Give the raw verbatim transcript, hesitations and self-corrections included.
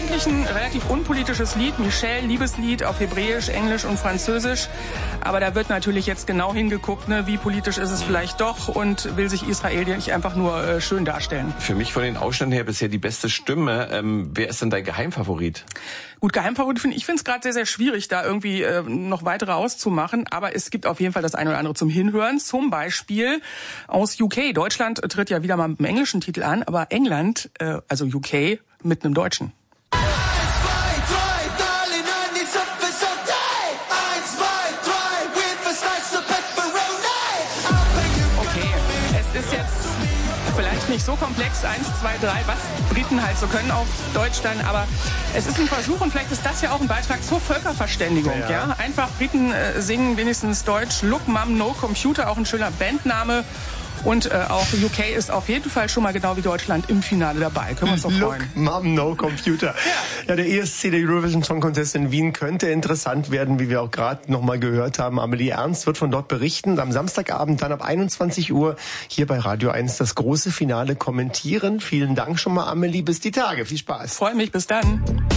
eigentlich ein relativ unpolitisches Lied. Michelle, Liebeslied auf Hebräisch, Englisch und Französisch. Aber da wird natürlich jetzt genau hingeguckt, ne, wie politisch ist es vielleicht doch und will sich Israel nicht einfach nur äh, schön darstellen. Für mich von den Ausschnitten her bisher die beste Stimme. Ähm, wer ist denn dein Geheimfavorit? Gut, Geheimfavorit finde ich, finde es gerade sehr, sehr schwierig, da irgendwie äh, noch weitere auszumachen. Aber es gibt auf jeden Fall das eine oder andere zum Hinhören. Zum Beispiel aus U K. Deutschland tritt ja wieder mal mit einem englischen Titel an, aber England, äh, also U K, mit einem deutschen. Nicht so komplex, eins, zwei, drei, was Briten halt so können auf Deutsch dann, aber es ist ein Versuch und vielleicht ist das ja auch ein Beitrag zur Völkerverständigung, ja. ja? Einfach Briten äh, singen wenigstens Deutsch. Look Mum No Computer, auch ein schöner Bandname. Und äh, auch U K ist auf jeden Fall schon mal genau wie Deutschland im Finale dabei. Können wir uns doch freuen. Look, Mom, no Computer. Ja, ja, der E S C, der Eurovision Song Contest in Wien, könnte interessant werden, wie wir auch gerade noch mal gehört haben. Amelie Ernst wird von dort berichten. Am Samstagabend dann ab einundzwanzig Uhr hier bei Radio eins das große Finale kommentieren. Vielen Dank schon mal, Amelie. Bis die Tage. Viel Spaß. Freue mich. Bis dann.